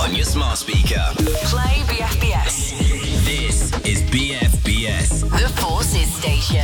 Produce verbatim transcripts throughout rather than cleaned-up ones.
on your smart speaker. Play B F B S. This is B F B S. The Forces Station.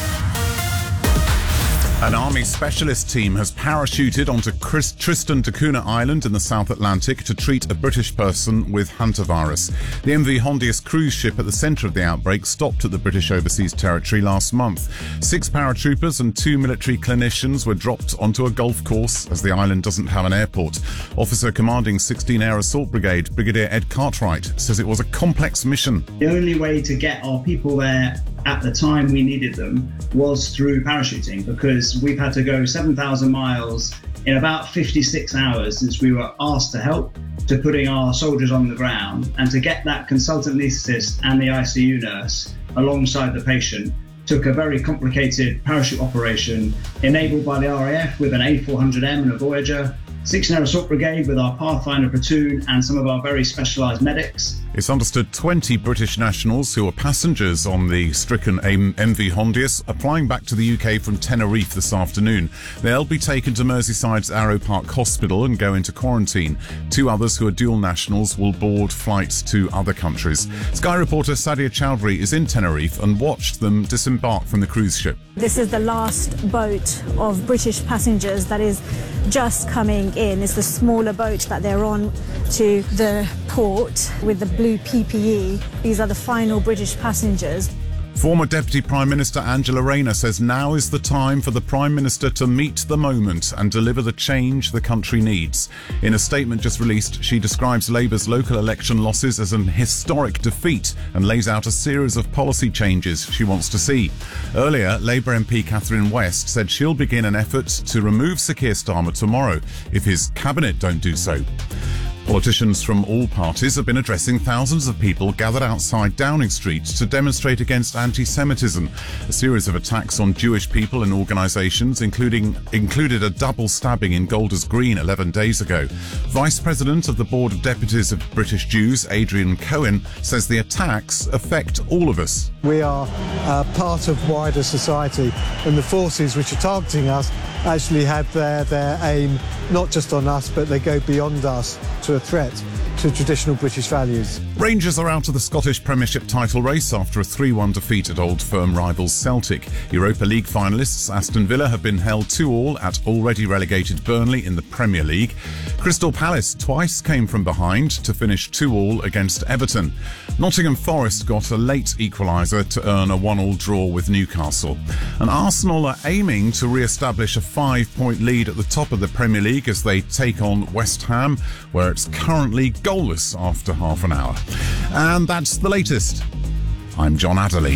An Army specialist team has parachuted onto Chris- Tristan da Cunha Island in the South Atlantic to treat a British person with hantavirus. The M V Hondius cruise ship at the centre of the outbreak stopped at the British overseas territory last month. Six paratroopers and two military clinicians were dropped onto a golf course as the island doesn't have an airport. Officer commanding sixteen Air Assault Brigade, Brigadier Ed Cartwright, says it was a complex mission. The only way to get our people there at the time we needed them was through parachuting, because we've had to go seven thousand miles in about fifty-six hours since we were asked to help, to putting our soldiers on the ground, and to get that consultant anaesthetist and the I C U nurse alongside the patient took a very complicated parachute operation enabled by the R A F with an A four hundred M and a Voyager, sixteen Air Assault Brigade with our Pathfinder platoon and some of our very specialised medics. It's understood twenty British nationals who were passengers on the stricken M V Hondius are flying back to the U K from Tenerife this afternoon. They'll be taken to Merseyside's Arrow Park Hospital and go into quarantine. Two others who are dual nationals will board flights to other countries. Sky reporter Sadia Chowdhury is in Tenerife and watched them disembark from the cruise ship. This is the last boat of British passengers that is just coming in. It's the smaller boat that they're on to the port with the blue P P E. These are the final British passengers. Former Deputy Prime Minister Angela Rayner says now is the time for the Prime Minister to meet the moment and deliver the change the country needs. In a statement just released, she describes Labour's local election losses as an historic defeat and lays out a series of policy changes she wants to see. Earlier, Labour M P Catherine West said she'll begin an effort to remove Sir Keir Starmer tomorrow if his cabinet don't do so. Politicians from all parties have been addressing thousands of people gathered outside Downing Street to demonstrate against anti-Semitism. A series of attacks on Jewish people and organisations, including included a double stabbing in Golders Green eleven days ago. Vice President of the Board of Deputies of British Jews, Adrian Cohen, says the attacks affect all of us. We are uh, part of wider society, and the forces which are targeting us actually have their, their aim not just on us, but they go beyond us to a threat to traditional British values. Rangers are out of the Scottish Premiership title race after a three one defeat at Old Firm rivals Celtic. Europa League finalists Aston Villa have been held two all at already relegated Burnley in the Premier League. Crystal Palace twice came from behind to finish two all against Everton. Nottingham Forest got a late equaliser to earn a one all draw with Newcastle. And Arsenal are aiming to re-establish a five-point lead at the top of the Premier League as they take on West Ham, where it's currently goalless after half an hour. And that's the latest. I'm John Adderley.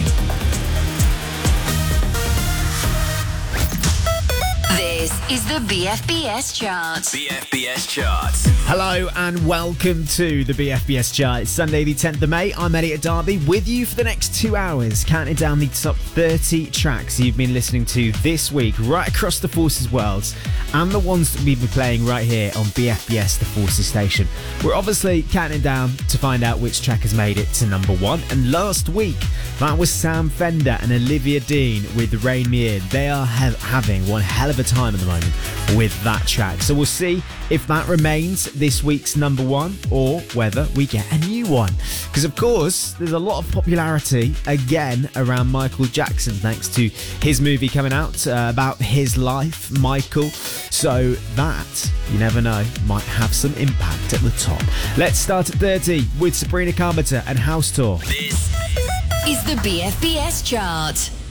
This is the B F B S chart. B F B S Charts. Hello and welcome to the B F B S chart. It's Sunday the tenth of May. I'm Elliot Darby with you for the next two hours, counting down the top thirty tracks you've been listening to this week right across the Forces worlds and the ones that we've been playing right here on B F B S, the Forces station. We're obviously counting down to find out which track has made it to number one, and last week that was Sam Fender and Olivia Dean with Rain Me In. They are ha- having one hell of a time at the moment with that track, so we'll see if that remains this week's number one or whether we get a new one, because of course there's a lot of popularity again around Michael Jackson thanks to his movie coming out uh, about his life, Michael, so that, you never know, might have some impact at the top. Let's start at thirty with Sabrina Carpenter and House Tour. This is the B F B S chart.